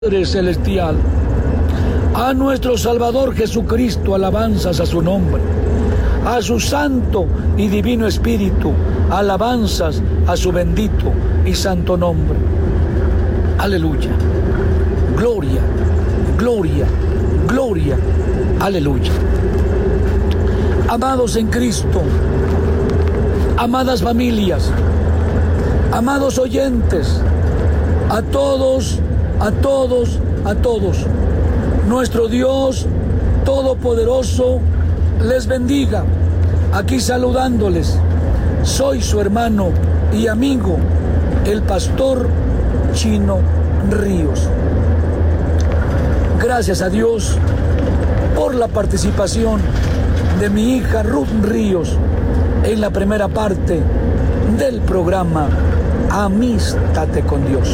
Padre Celestial, a nuestro Salvador Jesucristo, alabanzas a su nombre, a su santo y divino Espíritu, alabanzas a su bendito y santo nombre. Aleluya, gloria, gloria, gloria, aleluya. Amados en Cristo, amadas familias, amados oyentes, a todos, nuestro Dios Todopoderoso les bendiga. Aquí saludándoles, soy su hermano y amigo, el pastor Chino Ríos. Gracias a Dios por la participación de mi hija Ruth Ríos en la primera parte del programa Amístate con Dios.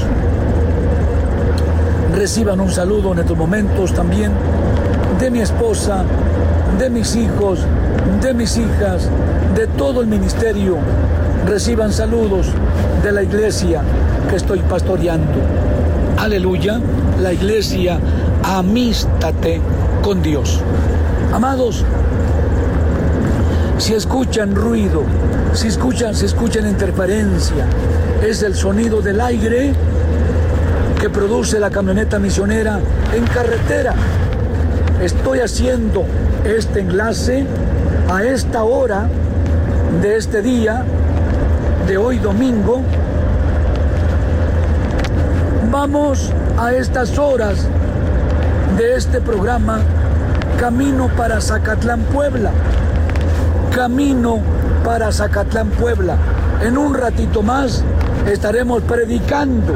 Reciban un saludo en estos momentos también de mi esposa, de mis hijos, de mis hijas, de todo el ministerio. Reciban saludos de la iglesia que estoy pastoreando. Aleluya, la iglesia Amístate con Dios. Amados, si escuchan ruido, si escuchan interferencia, es el sonido del aire que produce la camioneta misionera en carretera. Estoy haciendo este enlace a esta hora de este día, de hoy domingo. Vamos a estas horas de este programa, camino para Zacatlán, Puebla. Camino para Zacatlán, Puebla. En un ratito más estaremos predicando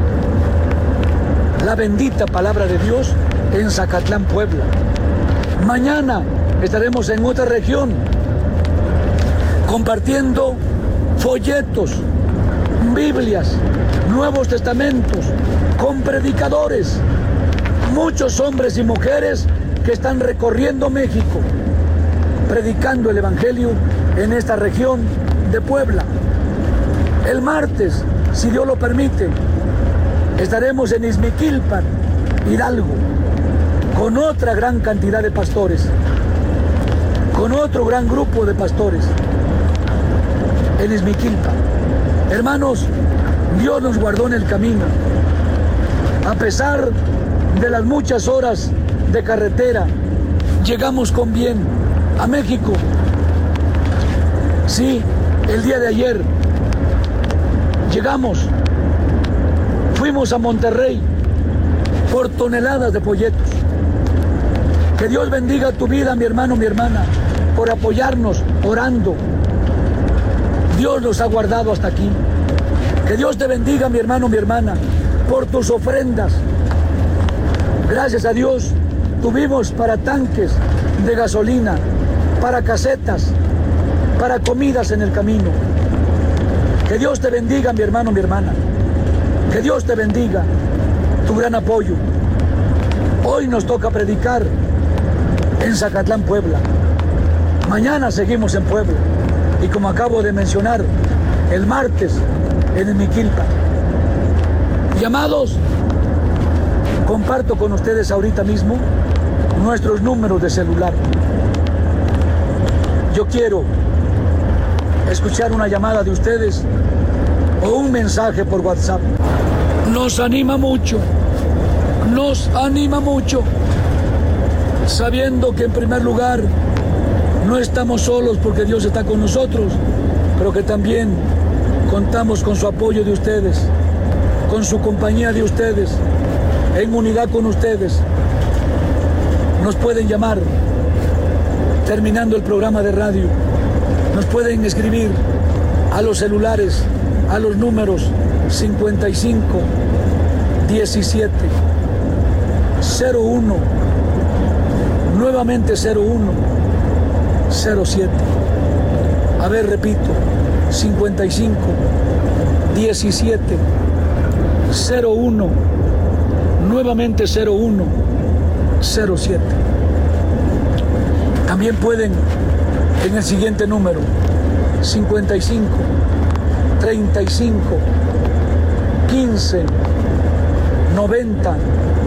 la bendita palabra de Dios en Zacatlán, Puebla. Mañana estaremos en otra región compartiendo folletos, Biblias, Nuevos Testamentos, con predicadores, muchos hombres y mujeres que están recorriendo México, predicando el Evangelio en esta región de Puebla. El martes, si Dios lo permite, estaremos en Izmiquilpan, Hidalgo, con otra gran cantidad de pastores, con otro gran grupo de pastores, en Izmiquilpan. Hermanos, Dios nos guardó en el camino. A pesar de las muchas horas de carretera, llegamos con bien a México. Sí, el día de ayer llegamos. Fuimos a Monterrey por toneladas de folletos. Que Dios bendiga tu vida, mi hermano, mi hermana, por apoyarnos, orando. Dios nos ha guardado hasta aquí. Que Dios te bendiga, mi hermano, mi hermana, por tus ofrendas. Gracias a Dios tuvimos para tanques de gasolina, para casetas, para comidas en el camino. Que Dios te bendiga, mi hermano, mi hermana. Que Dios te bendiga, tu gran apoyo. Hoy nos toca predicar en Zacatlán, Puebla. Mañana seguimos en Puebla. Y como acabo de mencionar, el martes en Izmiquilpan. Y amados, comparto con ustedes ahorita mismo nuestros números de celular. Yo quiero escuchar una llamada de ustedes o un mensaje por WhatsApp. Nos anima mucho, sabiendo que en primer lugar no estamos solos porque Dios está con nosotros, pero que también contamos con su apoyo de ustedes, con su compañía de ustedes, en unidad con ustedes. Nos pueden llamar terminando el programa de radio, nos pueden escribir a los celulares, a los números 55 17 01, nuevamente 01 07. A ver, repito, 55 17 01, nuevamente 01 07. También pueden en el siguiente número, 55 35 15 90